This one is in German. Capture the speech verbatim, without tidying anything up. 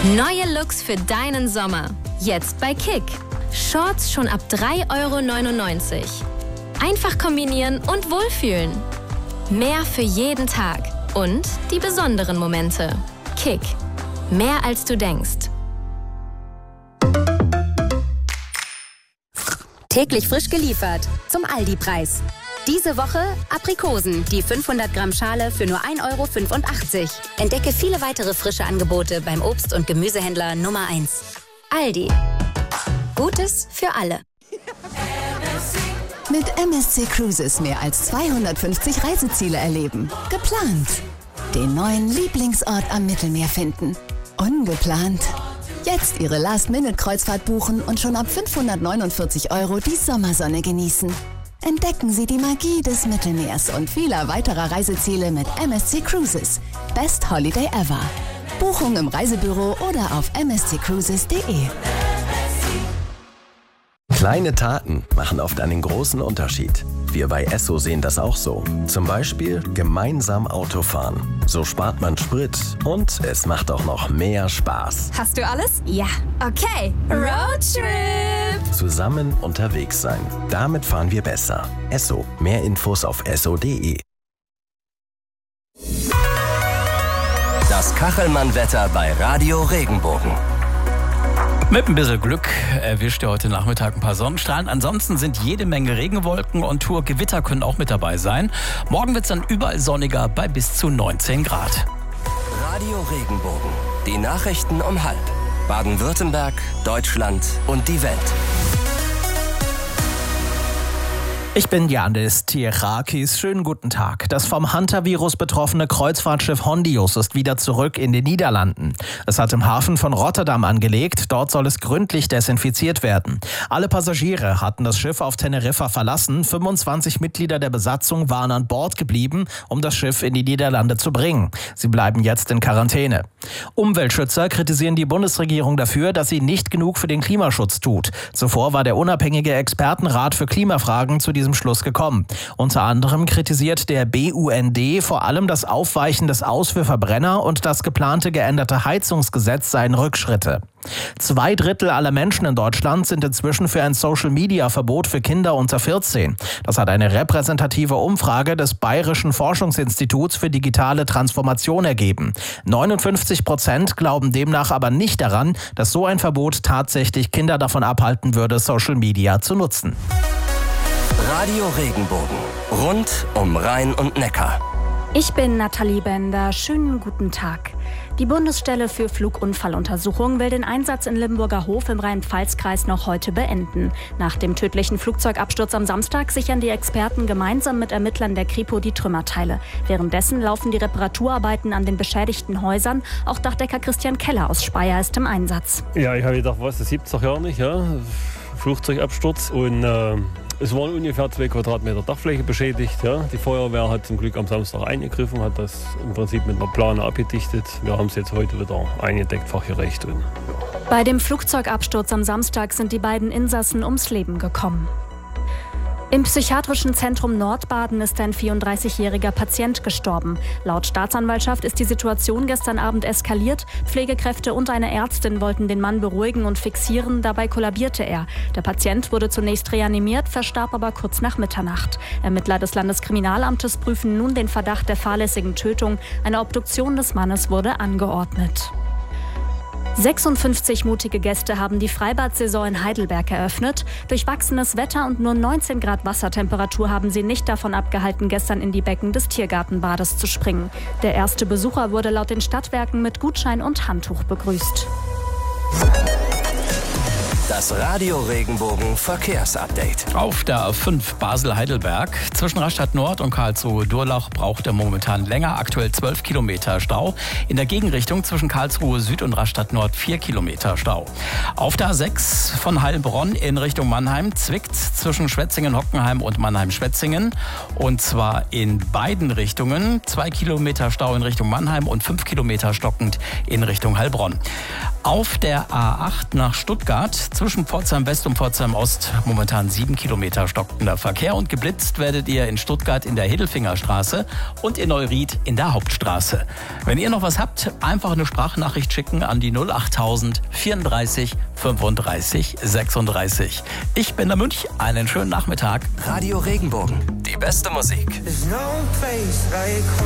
Neue Looks für deinen Sommer. Jetzt bei Kick. Shorts schon ab drei Euro neunundneunzig. Einfach kombinieren und wohlfühlen. Mehr für jeden Tag. Und die besonderen Momente. Kick. Mehr als du denkst. Täglich frisch geliefert. Zum Aldi-Preis. Diese Woche Aprikosen, die fünfhundert Gramm Schale für nur ein Euro fünfundachtzig. Entdecke viele weitere frische Angebote beim Obst- und Gemüsehändler Nummer eins. Aldi. Gutes für alle. Mit M S C Cruises mehr als zweihundertfünfzig Reiseziele erleben. Geplant. Den neuen Lieblingsort am Mittelmeer finden. Ungeplant. Jetzt Ihre Last-Minute-Kreuzfahrt buchen und schon ab fünfhundertneunundvierzig Euro die Sommersonne genießen. Entdecken Sie die Magie des Mittelmeers und vieler weiterer Reiseziele mit M S C Cruises. Best Holiday ever. Buchung im Reisebüro oder auf m s c cruises punkt d e. Kleine Taten machen oft einen großen Unterschied. Wir bei Esso sehen das auch so. Zum Beispiel gemeinsam Auto fahren. So spart man Sprit und es macht auch noch mehr Spaß. Hast du alles? Ja. Okay. Roadtrip! Zusammen unterwegs sein. Damit fahren wir besser. Esso. Mehr Infos auf esso punkt d e. Das Kachelmann-Wetter bei Radio Regenbogen. Mit ein bisschen Glück erwischt ihr heute Nachmittag ein paar Sonnenstrahlen. Ansonsten sind jede Menge Regenwolken und Tourgewitter können auch mit dabei sein. Morgen wird es dann überall sonniger bei bis zu neunzehn Grad. Radio Regenbogen. Die Nachrichten um halb. Baden-Württemberg, Deutschland und die Welt. Ich bin Janis Tierakis. Schönen guten Tag. Das vom Hantavirus betroffene Kreuzfahrtschiff Hondius ist wieder zurück in den Niederlanden. Es hat im Hafen von Rotterdam angelegt. Dort soll es gründlich desinfiziert werden. Alle Passagiere hatten das Schiff auf Teneriffa verlassen. fünfundzwanzig Mitglieder der Besatzung waren an Bord geblieben, um das Schiff in die Niederlande zu bringen. Sie bleiben jetzt in Quarantäne. Umweltschützer kritisieren die Bundesregierung dafür, dass sie nicht genug für den Klimaschutz tut. Zuvor war der unabhängige Expertenrat für Klimafragen zu diesem Schluss gekommen. Unter anderem kritisiert der B U N D vor allem das Aufweichen des Aus für Verbrenner und das geplante geänderte Heizungsgesetz seien Rückschritte. Zwei Drittel aller Menschen in Deutschland sind inzwischen für ein Social-Media-Verbot für Kinder unter vierzehn. Das hat eine repräsentative Umfrage des Bayerischen Forschungsinstituts für digitale Transformation ergeben. neunundfünfzig Prozent glauben demnach aber nicht daran, dass so ein Verbot tatsächlich Kinder davon abhalten würde, Social Media zu nutzen. Radio Regenbogen. Rund um Rhein und Neckar. Ich bin Nathalie Bender. Schönen guten Tag. Die Bundesstelle für Flugunfalluntersuchung will den Einsatz in Limburger Hof im Rhein-Pfalz-Kreis noch heute beenden. Nach dem tödlichen Flugzeugabsturz am Samstag sichern die Experten gemeinsam mit Ermittlern der Kripo die Trümmerteile. Währenddessen laufen die Reparaturarbeiten an den beschädigten Häusern. Auch Dachdecker Christian Keller aus Speyer ist im Einsatz. Ja, ich habe gedacht, was, das gibt's doch gar nicht, ja. Flugzeugabsturz und äh, es waren ungefähr zwei Quadratmeter Dachfläche beschädigt. Ja. Die Feuerwehr hat zum Glück am Samstag eingegriffen, hat das im Prinzip mit einer Plane abgedichtet. Wir haben es jetzt heute wieder eingedeckt, fachgerecht. Und, ja. Bei dem Flugzeugabsturz am Samstag sind die beiden Insassen ums Leben gekommen. Im psychiatrischen Zentrum Nordbaden ist ein vierunddreißigjähriger Patient gestorben. Laut Staatsanwaltschaft ist die Situation gestern Abend eskaliert. Pflegekräfte und eine Ärztin wollten den Mann beruhigen und fixieren. Dabei kollabierte er. Der Patient wurde zunächst reanimiert, verstarb aber kurz nach Mitternacht. Ermittler des Landeskriminalamtes prüfen nun den Verdacht der fahrlässigen Tötung. Eine Obduktion des Mannes wurde angeordnet. sechsundfünfzig mutige Gäste haben die Freibad-Saison in Heidelberg eröffnet. Durchwachsenes Wetter und nur neunzehn Grad Wassertemperatur haben sie nicht davon abgehalten, gestern in die Becken des Tiergartenbades zu springen. Der erste Besucher wurde laut den Stadtwerken mit Gutschein und Handtuch begrüßt. Das Radio Regenbogen Verkehrsupdate. Auf der A fünf Basel-Heidelberg zwischen Rastatt Nord und Karlsruhe-Durlach braucht er momentan länger, aktuell zwölf Kilometer Stau. In der Gegenrichtung zwischen Karlsruhe Süd und Rastatt Nord vier Kilometer Stau. Auf der A sechs von Heilbronn in Richtung Mannheim zwickt zwischen Schwetzingen-Hockenheim und Mannheim-Schwetzingen. Und zwar in beiden Richtungen. zwei Kilometer Stau in Richtung Mannheim und fünf Kilometer stockend in Richtung Heilbronn. Auf der A acht nach Stuttgart zwischen Zwischen Pforzheim West und Pforzheim Ost momentan sieben Kilometer stockender Verkehr und geblitzt werdet ihr in Stuttgart in der Hiddelfingerstraße und in Neuried in der Hauptstraße. Wenn ihr noch was habt, einfach eine Sprachnachricht schicken an die null achttausend vierunddreißig fünfunddreißig sechsunddreißig. Ich bin der Münch, einen schönen Nachmittag. Radio Regenbogen, die beste Musik.